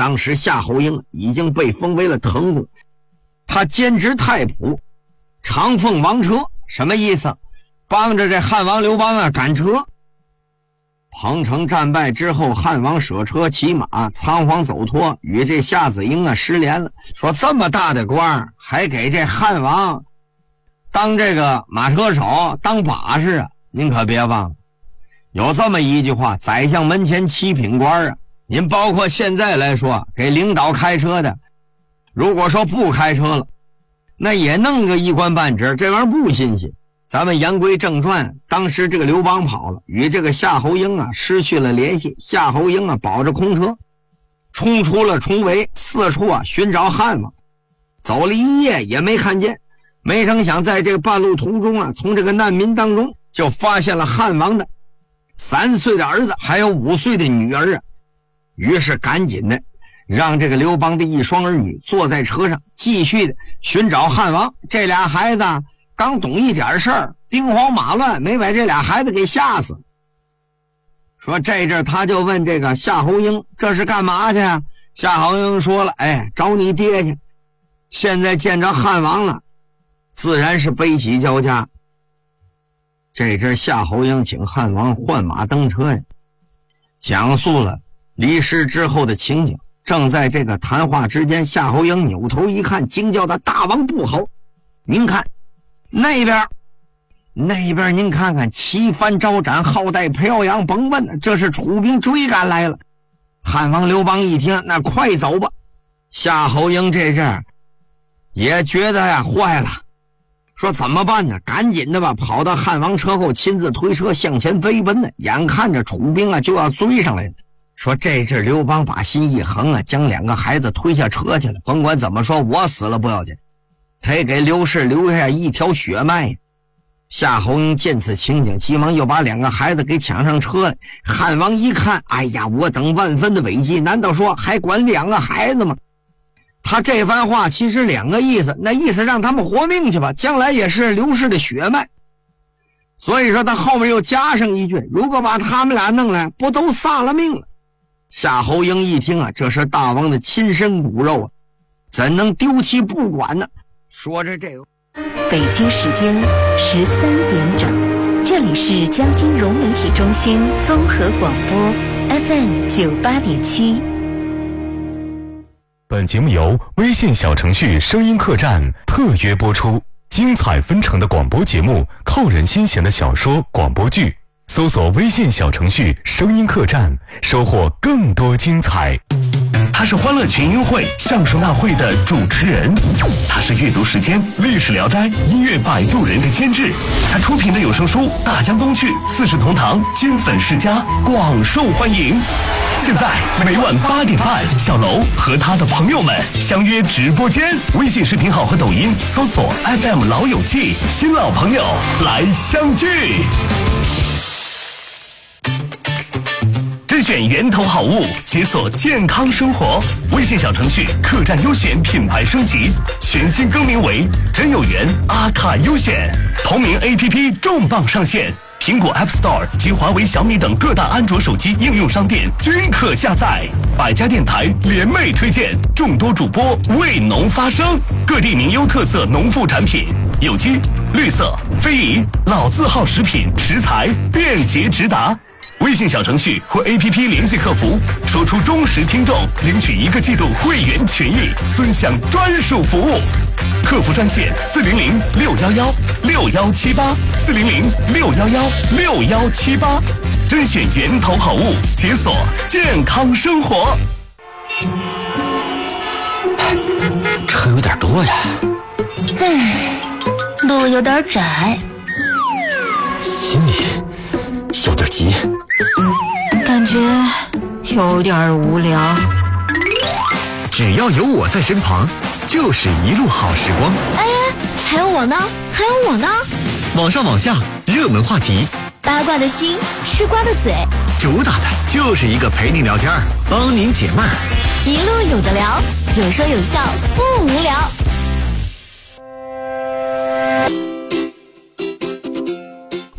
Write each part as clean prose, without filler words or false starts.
当时夏侯婴已经被封为了腾公，他兼职太仆，长奉王车，什么意思？帮着这汉王刘邦赶车。彭城战败之后，汉王舍车骑马仓皇走脱，与这夏子婴失联了。说这么大的官还给这汉王当这个马车手，当把式您可别忘了，有这么一句话，宰相门前七品官您包括现在来说给领导开车的，如果说不开车了，那也弄个一官半职，这玩意儿不新鲜。咱们言归正传，当时这个刘邦跑了，与这个夏侯婴失去了联系。夏侯婴保着空车冲出了重围，四处寻找汉王，走了一夜也没看见。没成想在这个半路途中从这个难民当中就发现了汉王的3岁的儿子还有5岁的女儿于是赶紧的让这个刘邦的一双儿女坐在车上继续的寻找汉王。这俩孩子刚懂一点事儿，兵荒马乱，没把这俩孩子给吓死。说这阵他就问这个夏侯婴，这是干嘛去啊？夏侯婴说了，找你爹去。现在见着汉王了，自然是悲喜交加。这阵夏侯婴请汉王换马登车呀，讲述了离世之后的情景。正在这个谈话之间，夏侯婴扭头一看，惊叫的大王不好，您看那边您看看，旗帆招展，号带飘扬，甭问，这是楚兵追赶来了。汉王刘邦一听，那快走吧。夏侯婴这阵也觉得坏了，说怎么办呢？赶紧的吧，跑到汉王车后，亲自推车向前飞奔呢。眼看着楚兵就要追上来了。说这阵刘邦把心一横将2个孩子推下车去了。甭管怎么说，我死了不要紧，他也给刘氏留下一条血脉。夏侯婴见此情景，急忙又把2个孩子给抢上车来。汉王一看，我等万分的违纪，难道说还管2个孩子吗？他这番话其实2个意思，那意思让他们活命去吧，将来也是刘氏的血脉。所以说他后面又加上一句，如果把他们俩弄来，不都丧了命了。夏侯婴一听这是大王的亲生骨肉怎能丢弃不管呢？说着这个， 北京时间13点整，这里是江津融媒体中心综合广播 FM 98.7。 本节目由微信小程序声音客栈特约播出，精彩纷呈的广播节目，扣人心弦的小说广播剧，搜索微信小程序声音客栈，收获更多精彩。他是欢乐群英会相声大会的主持人，他是阅读时间历史聊斋音乐摆渡人的监制，他出品的有声书《大江东去》40同堂金粉世家广受欢迎。现在每晚8点半，小楼和他的朋友们相约直播间，微信视频号和抖音搜索 FM 老友记，新老朋友来相聚。甄选源头好物，解锁健康生活。微信小程序客栈优选品牌升级，全新更名为真有缘阿卡优选。同名 APP 重磅上线，苹果 App Store 及华为、小米等各大安卓手机应用商店均可下载。百家电台联袂推荐，众多主播为农发声，各地名优特色农副产品，有机、绿色、非遗、老字号食品食材便捷直达。微信小程序或 APP 联系客服，说出忠实听众，领取1个季度会员权益，尊享专属服务。客服专线400-611-6178，400-611-6178，甄选源头好物，解锁健康生活。 车有点多呀， 路有点窄， 心里有点急， 感觉有点无聊。 只要有我在身旁，就是一路好时光。 还有我呢，还有我呢。 网上网下，热门话题， 八卦的心，吃瓜的嘴， 主打的就是一个陪您聊天，帮您解闷儿， 一路有的聊，有说有笑，不无聊。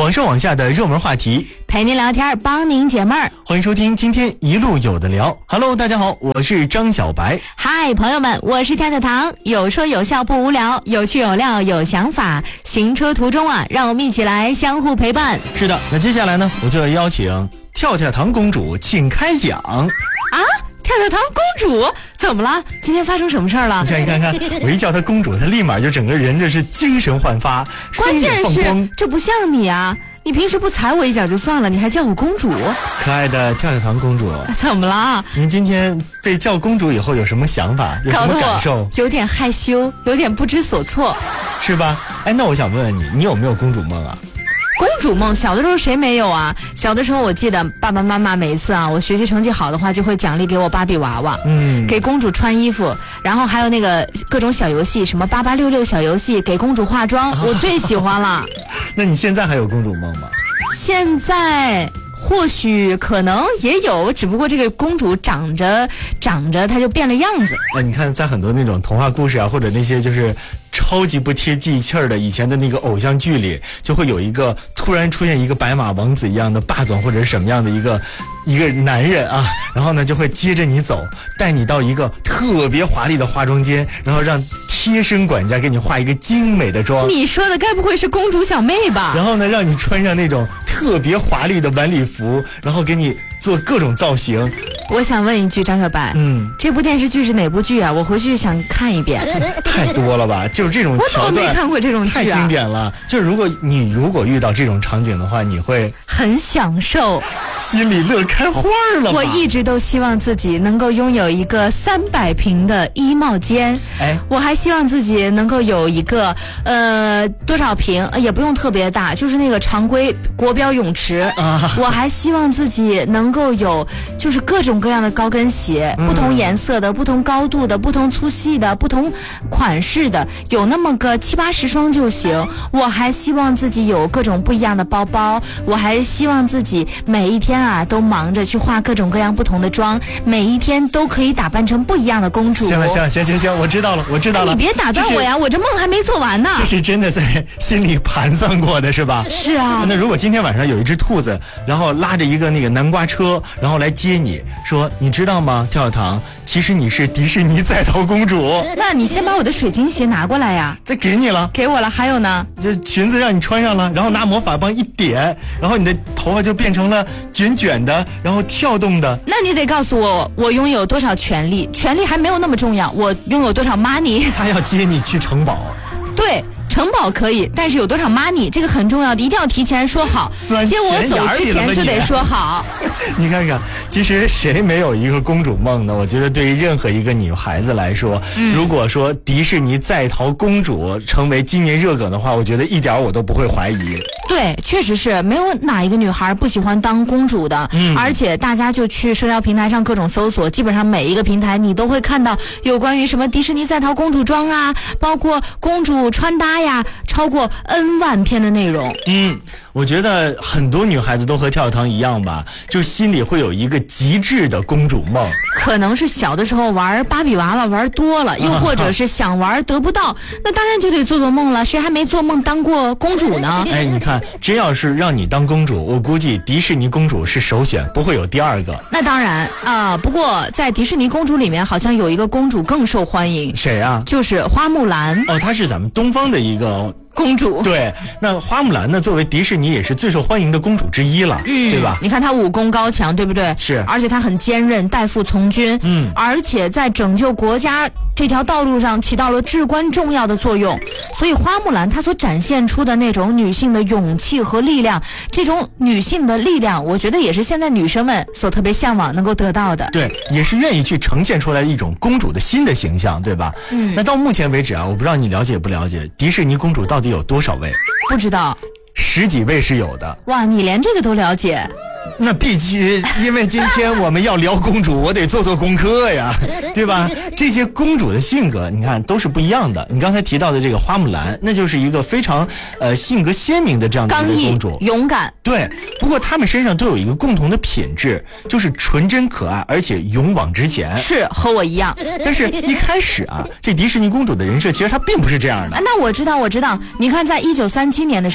网上网下的热门话题， 陪您聊天，帮您解闷儿。 欢迎收听今天一路有的聊。Hello， 大家好，我是张小白。 嗨，朋友们，我是跳跳糖，有说有笑不无聊，有趣有料有想法。行车途中啊，让我们一起来相互陪伴。 是的，那接下来呢，我就要邀请跳跳糖公主请开讲啊。 跳跳糖公主怎么了？今天发生什么事儿了？ 你看，我一叫她公主，她立马就整个人就是精神焕发， 关键是这不像你啊！你平时不踩我一脚就算了，你还叫我公主。 可爱的跳跳糖公主， 怎么了？ 您今天被叫公主以后有什么想法？有什么感受？ 有点害羞，有点不知所措， 是吧？哎，那我想问问你，你有没有公主梦啊？ 公主梦，小的时候谁没有啊？小的时候我记得爸爸妈妈每一次啊，我学习成绩好的话，就会奖励给我芭比娃娃，给公主穿衣服，然后还有那个各种小游戏，什么8866小游戏，给公主化妆，我最喜欢了。 那你现在还有公主梦吗？ 现在或许可能也有，只不过这个公主长着她就变了样子。 你看在很多那种童话故事啊，或者那些就是超级不贴地气儿的以前的那个偶像剧里，就会有一个突然出现一个白马王子一样的霸总或者是什么样的一个男人啊，然后呢就会接着你走，带你到一个特别华丽的化妆间，然后让贴身管家给你化一个精美的妆。 你说的该不会是公主小妹吧？ 然后呢让你穿上那种特别华丽的晚礼服，然后给你做各种造型。 我想问一句，张小白，这部电视剧是哪部剧啊？我回去想看一遍。 太多了吧，就是这种桥段， 我怎么没看过这种剧啊？ 太经典了。就是如果遇到这种场景的话，你会很享受， 心里乐开花了吧。 我一直都希望自己能够拥有一个300平的衣帽间，我还希望自己能够有一个多少平也不用特别大，就是那个常规国标泳池啊。我还希望自己能够有就是各种各样的高跟鞋，不同颜色的，不同高度的，不同粗细的，不同款式的，有那么个70-80双就行。我还希望自己有各种不一样的包包，我还希望自己每一天啊都忙着去化各种各样不同的妆，每一天都可以打扮成不一样的公主。 行，我知道了。 你别打断我呀，我这梦还没做完呢。 这是真的在心里盘算过的是吧？ 是啊。 那如果今天晚上有一只兔子，然后拉着一个那个南瓜车，然后来接你，说你知道吗，跳跳糖，其实你是迪士尼在逃公主。 那你先把我的水晶鞋拿过来呀。 再给你了。给我了，还有呢？ 这裙子让你穿上了，然后拿魔法棒一点，然后你的头发就变成了卷卷的，然后跳动的。 那你得告诉我，我拥有多少权利？权利还没有那么重要，我拥有多少 money？ 他要接你去城堡。 对。城堡可以，但是有多少 money 这个很重要的，一定要提前说好。接我走之前就得说好。 你看看，其实谁没有一个公主梦呢？我觉得对于任何一个女孩子来说，如果说迪士尼在逃公主成为今年热梗的话，我觉得一点我都不会怀疑。 对，确实是没有哪一个女孩不喜欢当公主的，而且大家就去社交平台上各种搜索，基本上每一个平台你都会看到有关于什么迪士尼在逃公主装啊，包括公主穿搭呀，超过 N 万篇的内容。 我觉得很多女孩子都和跳跳糖一样吧，就心里会有一个极致的公主梦。 可能是小的时候玩芭比娃娃玩多了，又或者是想玩得不到，那当然就得做梦了。谁还没做梦当过公主呢？ 你看，真要是让你当公主，我估计迪士尼公主是首选，不会有第二个。 那当然啊，不过在迪士尼公主里面，好像有一个公主更受欢迎。 谁啊？ 就是花木兰。 她是咱们东方的一个公主。 对，那花木兰呢，作为迪士尼也是最受欢迎的公主之一了，对吧？ 你看她武功高强，对不对？ 是， 而且她很坚韧，代父从军，而且在拯救国家这条道路上起到了至关重要的作用。所以花木兰她所展现出的那种女性的勇气和力量，这种女性的力量，我觉得也是现在女生们所特别向往能够得到的。 对，也是愿意去呈现出来一种公主的新的形象，对吧？那到目前为止啊，我不知道你了解不了解迪士尼公主到底有多少位？ 不知道。 10几位是有的。 哇，你连这个都了解？ 那必须，因为今天我们要聊公主，我得做功课呀，对吧？这些公主的性格，你看都是不一样的。你刚才提到的这个花木兰，那就是一个非常性格鲜明的这样的一位公主， 刚毅勇敢。 对，不过她们身上都有一个共同的品质，就是纯真可爱，而且勇往直前。 是和我一样。 但是一开始啊，这迪士尼公主的人设其实她并不是这样的。 那我知道。你看，在1937年的时候，当时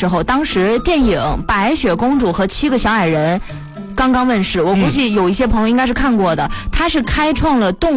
时电影《白雪公主和7个小矮人》刚刚问世，我估计有一些朋友应该是看过的。它是开创了动